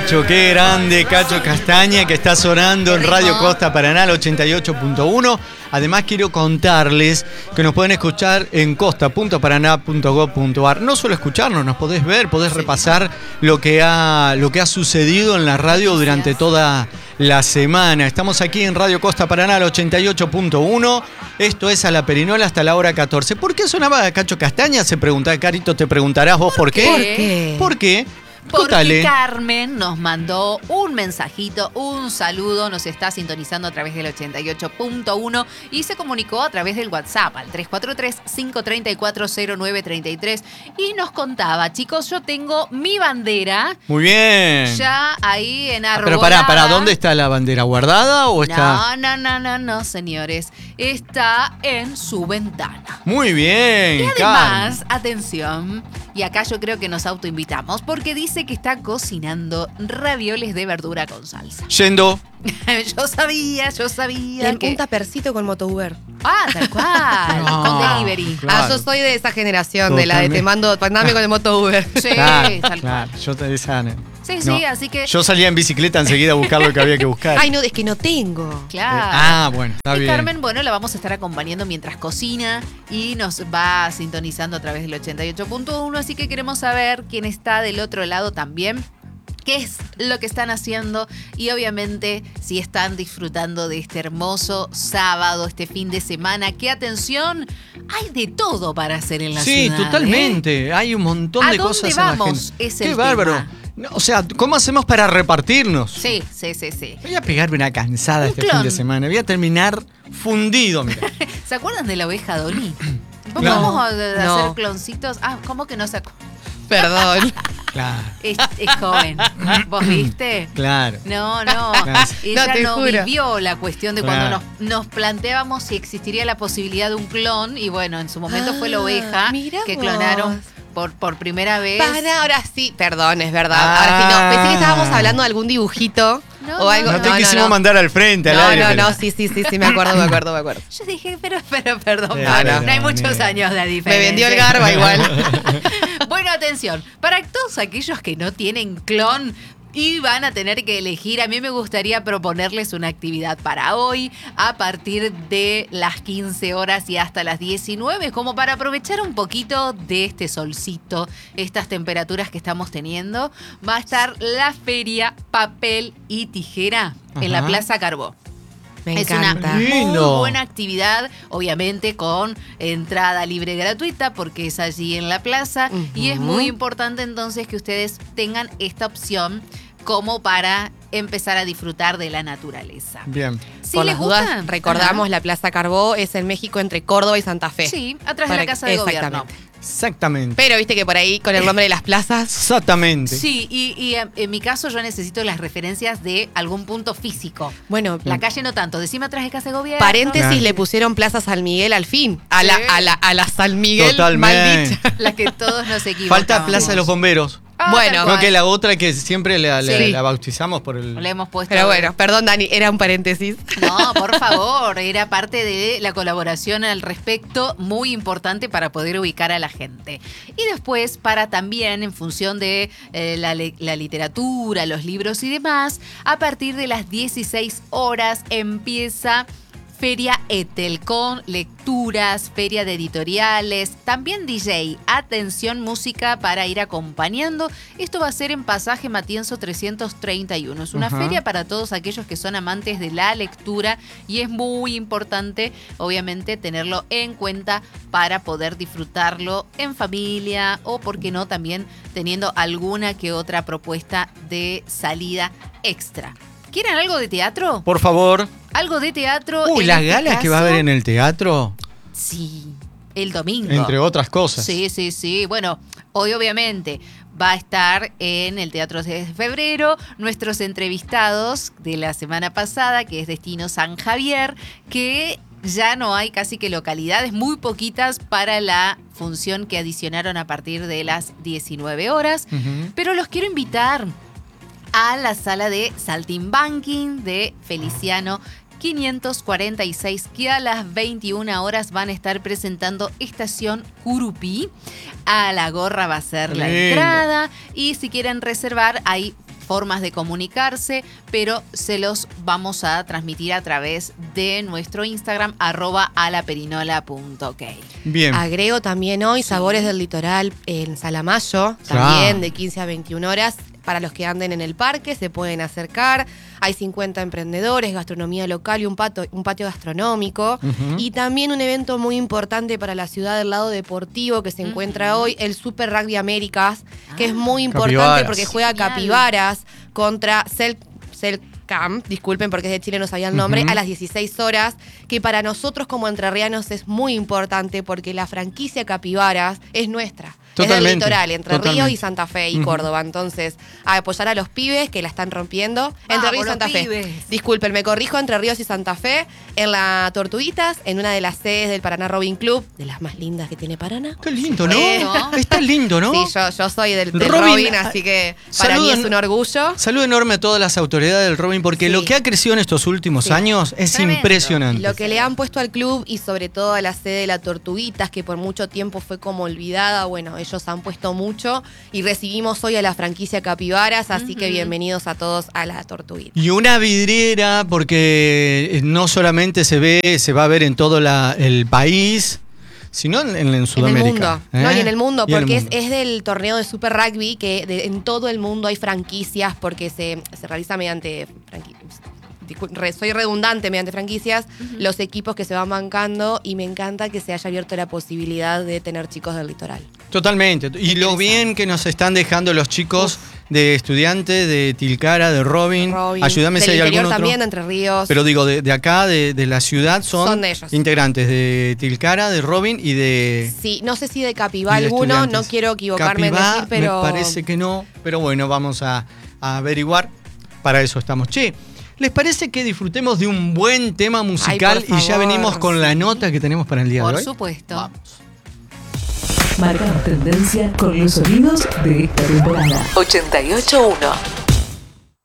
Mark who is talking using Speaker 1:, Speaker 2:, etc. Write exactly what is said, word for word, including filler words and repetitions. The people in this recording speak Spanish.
Speaker 1: Cacho, qué grande, Cacho Castaña, que está sonando en Radio Costa Paraná, el ochenta y ocho punto uno. Además, quiero contarles que nos pueden escuchar en costa punto paraná punto gob punto ar. No solo escucharnos, nos podés ver, podés sí. repasar lo que, ha, lo que ha sucedido en la radio durante toda la semana. Estamos aquí en Radio Costa Paraná, el ochenta y ocho punto uno. Esto es A la Perinola hasta la hora catorce. ¿Por qué sonaba Cacho Castaña? Se pregunta, Carito, te preguntarás vos por qué.
Speaker 2: ¿Por qué?
Speaker 1: ¿Por qué?
Speaker 2: Porque
Speaker 1: Contale.
Speaker 2: Carmen nos mandó un mensajito, un saludo, nos está sintonizando a través del ochenta y ocho punto uno y se comunicó a través del WhatsApp al tres cuatro tres, cinco tres cuatro, cero nueve tres tres y nos contaba, chicos, yo tengo mi bandera.
Speaker 1: Muy bien.
Speaker 2: Ya ahí en arbolada.
Speaker 1: Pero pará, pará, ¿dónde está la bandera? ¿Guardada o está...?
Speaker 2: No, no, no, no, no, señores. Está en su ventana.
Speaker 1: Muy bien,
Speaker 2: Y además,
Speaker 1: Carmen.
Speaker 2: atención, y acá yo creo que nos autoinvitamos, porque dice que está cocinando ravioles de verdura con salsa.
Speaker 1: Yendo.
Speaker 2: Yo sabía, yo sabía
Speaker 3: En
Speaker 2: que...
Speaker 3: un tapercito con Motover.
Speaker 2: Ah, tal cual,
Speaker 1: No,
Speaker 2: con delivery.
Speaker 1: claro.
Speaker 3: Ah, yo soy de esa generación, de la de
Speaker 1: Totalmente.
Speaker 3: te mando, mandame con el Motover.
Speaker 2: Sí,
Speaker 1: Claro,
Speaker 2: tal
Speaker 1: claro.
Speaker 2: cual.
Speaker 1: Yo te esa, no.
Speaker 2: Sí, sí, así que...
Speaker 1: Yo salía en bicicleta enseguida a buscar lo que había que buscar.
Speaker 3: Ay, no, es que no tengo.
Speaker 2: Claro.
Speaker 1: Ah, bueno, está
Speaker 2: y
Speaker 1: bien.
Speaker 2: Carmen, bueno, la vamos a estar acompañando mientras cocina y nos va sintonizando a través del ochenta y ocho punto uno, así que queremos saber quién está del otro lado también, qué es lo que están haciendo y obviamente si están disfrutando de este hermoso sábado, este fin de semana. ¡Qué atención! Hay de todo para hacer en la
Speaker 1: Sí,
Speaker 2: ciudad.
Speaker 1: totalmente.
Speaker 2: ¿eh?
Speaker 1: Hay un montón
Speaker 2: ¿A
Speaker 1: de
Speaker 2: dónde
Speaker 1: cosas
Speaker 2: vamos?
Speaker 1: en la gente.
Speaker 2: Es
Speaker 1: Qué
Speaker 2: el
Speaker 1: bárbaro.
Speaker 2: tema.
Speaker 1: No, o sea, ¿cómo hacemos para repartirnos?
Speaker 2: Sí, sí, sí, sí.
Speaker 1: Voy a pegarme una cansada
Speaker 2: Un
Speaker 1: este
Speaker 2: clon.
Speaker 1: fin de semana. Voy a terminar fundido, mira.
Speaker 2: ¿Se acuerdan de la oveja Dolly?
Speaker 1: No.
Speaker 2: Vamos a a
Speaker 3: No.
Speaker 2: hacer cloncitos. Ah, ¿cómo que no se acuerdan?
Speaker 3: Perdón.
Speaker 1: Claro,
Speaker 2: Es, es joven. ¿Vos viste?
Speaker 1: claro.
Speaker 2: No, no.
Speaker 1: Claro.
Speaker 2: Ella
Speaker 3: No, te
Speaker 2: no
Speaker 3: juro.
Speaker 2: vivió la cuestión de
Speaker 1: Claro.
Speaker 2: cuando nos, nos planteábamos si existiría la posibilidad de un clon. Y bueno, en su momento fue la
Speaker 3: Ah,
Speaker 2: oveja
Speaker 3: mirá
Speaker 2: que
Speaker 3: vos.
Speaker 2: clonaron por, por primera vez.
Speaker 3: Para, ahora sí. Perdón, es verdad.
Speaker 1: Ah.
Speaker 3: Ahora sí no. Pensé que estábamos hablando de algún dibujito
Speaker 2: No,
Speaker 3: o
Speaker 2: no,
Speaker 3: algo.
Speaker 1: No te
Speaker 3: no,
Speaker 1: quisimos
Speaker 3: no.
Speaker 1: mandar al frente, al
Speaker 3: No,
Speaker 1: aire.
Speaker 3: no,
Speaker 1: pero-
Speaker 3: no, sí, sí, sí, sí, me acuerdo, me acuerdo, me acuerdo.
Speaker 2: Yo dije, pero, pero, perdón,
Speaker 1: Sí,
Speaker 2: no,
Speaker 1: pero
Speaker 2: no hay
Speaker 1: no,
Speaker 2: muchos
Speaker 1: ni-
Speaker 2: años de
Speaker 3: Me
Speaker 2: diferencia.
Speaker 3: vendió el garba igual.
Speaker 2: Bueno, atención, para todos aquellos que no tienen clon y van a tener que elegir, a mí me gustaría proponerles una actividad para hoy a partir de las quince horas y hasta las diecinueve, como para aprovechar un poquito de este solcito, estas temperaturas que estamos teniendo. Va a estar la feria Papel y Tijera en la
Speaker 1: Ajá.
Speaker 2: Plaza Carbó.
Speaker 3: Me
Speaker 2: Es
Speaker 3: encanta.
Speaker 2: una
Speaker 1: Lindo.
Speaker 2: muy buena actividad, obviamente con entrada libre gratuita porque es allí en la plaza.
Speaker 3: Ujú.
Speaker 2: Y es muy importante entonces que ustedes tengan esta opción como para empezar a disfrutar de la naturaleza.
Speaker 1: Bien.
Speaker 2: Si
Speaker 3: Por
Speaker 2: les
Speaker 3: las dudas,
Speaker 2: gusta,
Speaker 3: recordamos
Speaker 2: ajá.
Speaker 3: la Plaza Carbó es en México entre Córdoba y Santa Fe.
Speaker 2: Sí, atrás
Speaker 3: Para
Speaker 2: de la
Speaker 3: que-
Speaker 2: Casa de Gobierno.
Speaker 3: exactamente.
Speaker 1: Exactamente.
Speaker 3: Pero viste que por ahí con el nombre de las plazas.
Speaker 1: Exactamente.
Speaker 2: Sí, y, y en en mi caso yo necesito las referencias de algún punto físico.
Speaker 3: Bueno,
Speaker 2: La calle no tanto, decime atrás de Casa de Gobierno.
Speaker 3: paréntesis,
Speaker 1: Claro.
Speaker 3: le pusieron Plaza San Miguel al fin. A la,
Speaker 2: Sí.
Speaker 3: a la, a la San Miguel
Speaker 1: Totalmente.
Speaker 3: maldicha.
Speaker 2: La que todos nos equivocamos.
Speaker 1: Falta Plaza de los Bomberos.
Speaker 2: Ah,
Speaker 3: Bueno,
Speaker 2: tal
Speaker 1: Creo
Speaker 2: cual.
Speaker 1: que la otra que siempre la, la-
Speaker 3: Sí.
Speaker 1: la bautizamos por el...
Speaker 2: Le hemos puesto...
Speaker 3: Pero bueno, perdón Dani, era un paréntesis.
Speaker 2: No, por favor, era parte de la colaboración al respecto, muy importante para poder ubicar a la gente. Y después, para también, en función de eh, la, le- la literatura, los libros y demás, a partir de las dieciséis horas empieza Feria Etel con lecturas, feria de editoriales, también D J, atención música para ir acompañando. Esto va a ser en Pasaje Matienzo trescientos treinta y uno. Es una
Speaker 1: Ajá.
Speaker 2: feria para todos aquellos que son amantes de la lectura y es muy importante, obviamente, tenerlo en cuenta para poder disfrutarlo en familia o, por qué no, también teniendo alguna que otra propuesta de salida extra. ¿Quieren algo de teatro?
Speaker 1: Por favor.
Speaker 2: Algo de teatro.
Speaker 1: Uy,
Speaker 2: en
Speaker 1: las
Speaker 2: este
Speaker 1: galas que va a
Speaker 2: caso,
Speaker 1: haber en el teatro,
Speaker 2: Sí, el domingo.
Speaker 1: entre otras cosas.
Speaker 2: Sí, sí, sí. Bueno, hoy obviamente va a estar en el Teatro de Febrero nuestros entrevistados de la semana pasada, que es Destino San Javier, que ya no hay casi que localidades, muy poquitas para la función que adicionaron a partir de las diecinueve horas.
Speaker 1: Ujú.
Speaker 2: Pero los quiero invitar a la sala de Saltimbanquing de Feliciano quinientos cuarenta y seis, que a las veintiuna horas van a estar presentando Estación Curupí. A la gorra va a ser la
Speaker 1: Lindo.
Speaker 2: entrada y si quieren reservar hay formas de comunicarse, pero se los vamos a transmitir a través de nuestro Instagram, arroba alaperinola punto ok.
Speaker 1: Bien.
Speaker 3: Agrego también hoy
Speaker 2: Sí.
Speaker 3: Sabores del Litoral en Salamayo,
Speaker 1: Ah.
Speaker 3: también de quince a veintiuna horas. Para los que anden en el parque se pueden acercar. Hay cincuenta emprendedores, gastronomía local y un, pato, un patio gastronómico.
Speaker 1: Ujú.
Speaker 3: Y también un evento muy importante para la ciudad del lado deportivo que se encuentra
Speaker 2: Ujú.
Speaker 3: hoy, el Super Rugby Américas, que
Speaker 2: Ah.
Speaker 3: es muy importante
Speaker 1: Capibaras.
Speaker 3: porque juega
Speaker 2: Genial.
Speaker 3: Capibaras contra Cel Celcamp, disculpen porque es de Chile, no sabía el nombre,
Speaker 1: Ujú.
Speaker 3: a las dieciséis horas, que para nosotros como entrerrianos es muy importante porque la franquicia Capibaras es nuestra. Es del
Speaker 1: Totalmente,
Speaker 3: litoral, Entre
Speaker 1: totalmente.
Speaker 3: Ríos y Santa Fe y
Speaker 1: Ujú.
Speaker 3: Córdoba. Entonces, a apoyar a los pibes que la están rompiendo. Entre
Speaker 2: Vamos,
Speaker 3: Ríos y
Speaker 2: los
Speaker 3: Santa Fe.
Speaker 2: pibes.
Speaker 3: Disculpen, me corrijo, Entre Ríos y Santa Fe, en la Tortuguitas, en una de las sedes del Paraná Rowing Club, de las más lindas que tiene Paraná.
Speaker 1: Qué lindo, ¿no?
Speaker 2: Bueno.
Speaker 1: Está lindo, ¿no?
Speaker 3: Sí, yo, yo soy del, del
Speaker 1: Robin,
Speaker 3: Robin, así que para mí
Speaker 1: saluden-
Speaker 3: es un orgullo.
Speaker 1: Saludo enorme a todas las autoridades del Robin, porque
Speaker 3: Sí.
Speaker 1: lo que ha crecido en estos últimos
Speaker 3: Sí.
Speaker 1: años es
Speaker 2: Tremendo.
Speaker 1: impresionante.
Speaker 3: Lo que le han puesto al club y sobre todo a la sede de la Tortuguitas, que por mucho tiempo fue como olvidada, bueno, ellos han puesto mucho y recibimos hoy a la franquicia Capibaras, así que
Speaker 2: Ujú.
Speaker 3: bienvenidos a todos a la Tortuguita.
Speaker 1: Y una vidriera, porque no solamente se ve, se va a ver en todo la- el país, sino en, en
Speaker 3: En el
Speaker 1: Sudamérica.
Speaker 3: mundo,
Speaker 1: ¿eh?
Speaker 3: no, y en el mundo,
Speaker 1: Y en el
Speaker 3: porque
Speaker 1: mundo.
Speaker 3: Es, es del torneo de Super Rugby, que de- en todo el mundo hay franquicias, porque se, se realiza mediante franqui- discul- re- soy redundante, mediante franquicias, los equipos que se van bancando, y me encanta que se haya abierto la posibilidad de tener chicos del litoral.
Speaker 1: Totalmente. Y lo bien que nos están dejando los chicos de estudiantes, de Tilcara, de Robin.
Speaker 3: Robin,
Speaker 1: Ayúdame si
Speaker 3: del
Speaker 1: hay algún
Speaker 3: interior
Speaker 1: otro.
Speaker 3: también, de Entre Ríos.
Speaker 1: Pero digo, de, de acá, de, de la ciudad, son,
Speaker 3: Son de ellos.
Speaker 1: integrantes de Tilcara, de Robin y de...
Speaker 3: Sí, no sé si de Capibá
Speaker 1: y de
Speaker 3: alguno, no
Speaker 1: estudiantes.
Speaker 3: quiero equivocarme
Speaker 1: Capibá,
Speaker 3: en decir, pero...
Speaker 1: me parece que no, pero bueno, vamos a, a averiguar. Para eso estamos. Che, ¿les parece que disfrutemos de un buen tema musical
Speaker 3: por
Speaker 1: y ya
Speaker 3: favor,
Speaker 1: venimos con la
Speaker 3: sí.
Speaker 1: nota que tenemos para el día de
Speaker 2: Por
Speaker 1: hoy?
Speaker 2: supuesto.
Speaker 1: Vamos.
Speaker 4: Marcamos tendencia con los sonidos de esta temporada.
Speaker 5: ochenta y ocho punto uno